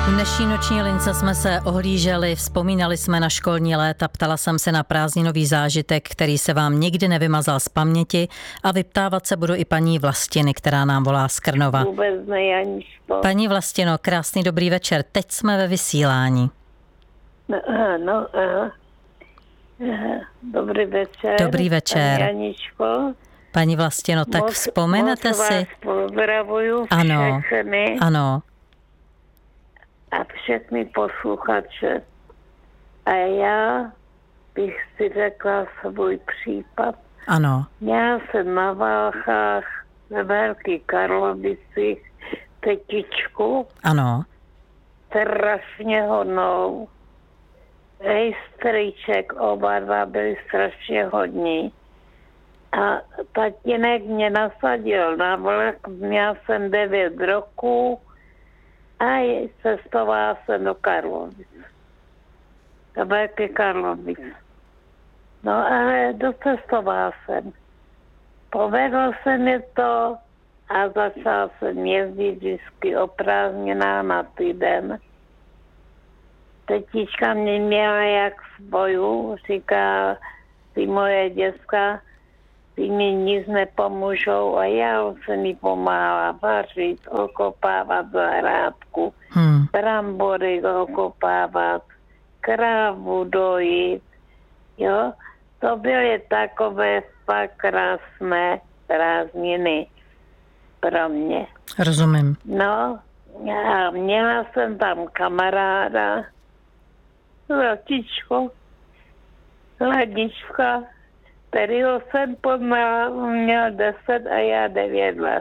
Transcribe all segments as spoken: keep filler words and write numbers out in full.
V dnešní noční lince jsme se ohlíželi, vzpomínali jsme na školní léta, ptala jsem se na prázdninový zážitek, který se vám nikdy nevymazal z paměti, a vyptávat se budu i paní Vlastiny, která nám volá z Krnova. Vůbec ne, Janičko. Paní Vlastino, krásný dobrý večer, teď jsme ve vysílání. No, no, aha. Aha. Dobrý večer. Dobrý večer. Janičko. Paní Vlastino, tak moc, vzpomenete moc si? Vás pozdravuju Ano, všechny ano. a všechny posluchače. A já bych si řekla svůj případ. Ano. Já jsem na Válchách ve Velkých Karlovicích tetičku. Ano. Strašně hodnou. Hej, strýček, oba dva byli strašně hodní. A tatínek mě nasadil na vlak, měl jsem devět roků a cestovala jsem do Karlovic. Do Velké Karlovic. No ale docestovala jsem. Povedlo se mi to a začala jsem jezdit vždycky o prázdninách na týden. Tetička mě měla jak svoju, říká, ty moje děcka, ty mi nic nepomůžou, a já jsem mi pomáhala vařit, okopávat zahrádku, hmm. brambory okopávat, krávu dojít, jo. To byly takové fakt krásné prázdniny pro mě. Rozumím. No, a měla jsem tam kamaráda, Latičko, Ladnička, kterýho jsem poznala, měl deset a já devět let.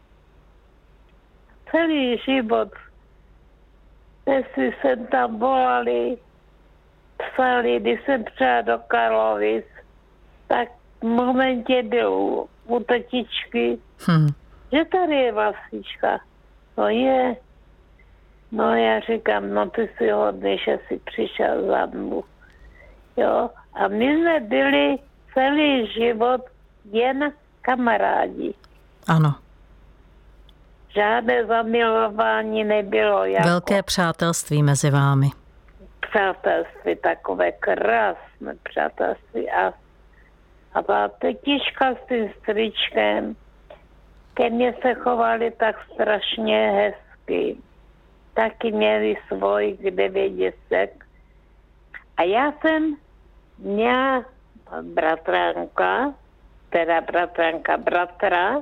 Celý život, jestli jsem tam volali, psali, když jsem přijela do Karlovic, tak v momentě byl u, u tetičky, hmm. že tady je Vlastička. No je. No já říkám, no ty si hodný, že jsi přišel za mnou. Jo, a my jsme byli celý život jen kamarádi. Ano. Žádné zamilování nebylo. Jako velké přátelství mezi vámi. Přátelství, takové krásné přátelství. A, a ta tetička s tím stričkem ke mně se chovali tak strašně hezky. Taky měli svoj devět děcek. A já jsem měla bratránka, teda bratránka bratra,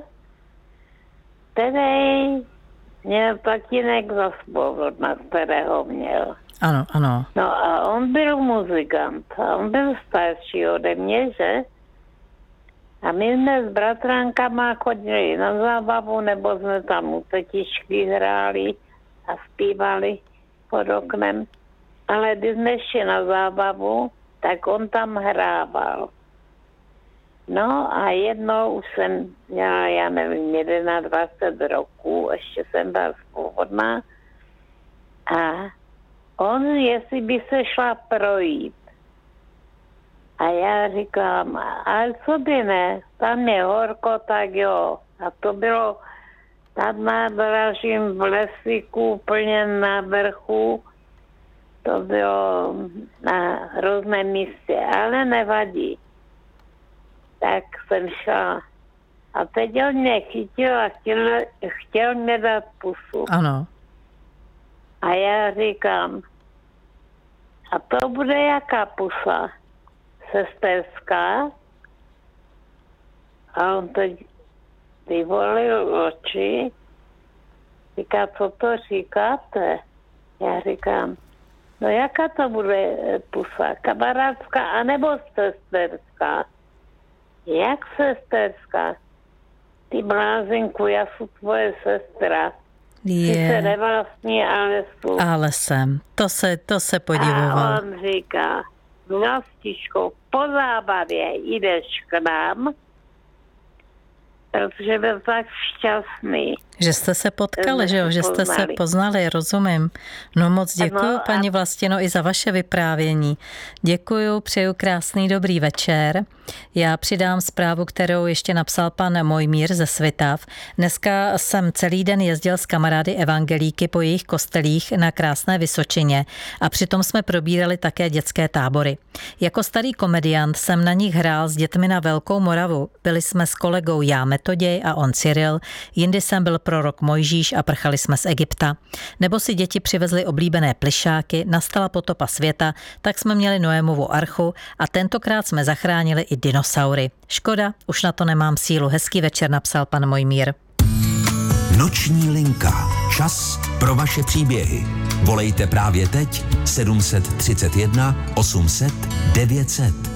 který měl tatínek za spoludna, kterého měl. Ano, ano. No a on byl muzikant. A on byl starší ode mě, že? A my jsme s bratránkama chodili na zábavu, nebo jsme tam u tetičky hráli a zpívali pod oknem. Ale když jsme šli na zábavu, tak on tam hrával. No a jednou už jsem měla, já nevím, dvacet jedna roků, ještě jsem byla svobodná. A on, jestli by se šla projít. A já říkám, ale co by ne, tam je horko, tak jo. A to bylo tam nádražím v lesíku, úplně na vrchu. To bylo na různém místě, ale nevadí. Tak jsem šla. A teď on mě chytil a chtěl, chtěl mě dát pusu. Ano. A já říkám, a to bude jaká pusa? Sesterská? A on teď vyvolil oči. Říká, co to říkáte? Já říkám, no jaká to bude pusa? Kamarádská anebo sesterská? Jak sesterská? Ty blázinku, já jsem tvoje sestra. Je. Ty se nevlastní, ale jsou. Ale jsem. To se, to se podivoval. A on říká, Vlastičko, po zábavě jdeš k nám, protože byl tak šťastný. Že jste se potkali, že jo, že jste se poznali, rozumím. No moc děkuju, no, paní Vlastino, i za vaše vyprávění. Děkuju, přeju krásný dobrý večer. Já přidám zprávu, kterou ještě napsal pan Mojmír ze Svitav. Dneska jsem celý den jezdil s kamarády evangelíky po jejich kostelích na krásné Vysočině a přitom jsme probírali také dětské tábory. Jako starý komediant jsem na nich hrál s dětmi na Velkou Moravu. Byli jsme s kolegou já Metoděj a on Cyril, jindy jsem byl prorok Mojžíš a prchali jsme z Egypta. Nebo si děti přivezly oblíbené plyšáky, nastala potopa světa, tak jsme měli Noémovu archu a tentokrát jsme zachránili i dinosaury. Škoda, už na to nemám sílu. Hezký večer, napsal pan Mojmír. Noční linka. Čas pro vaše příběhy. Volejte právě teď sedm set třicet jedna osm set devět set.